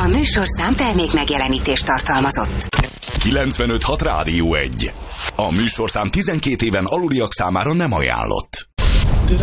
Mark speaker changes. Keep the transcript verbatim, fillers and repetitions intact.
Speaker 1: A műsorszám termék megjelenítést tartalmazott.
Speaker 2: kilencvenöt hat Rádió egy. A műsorszám tizenkét éven aluliak számára nem ajánlott.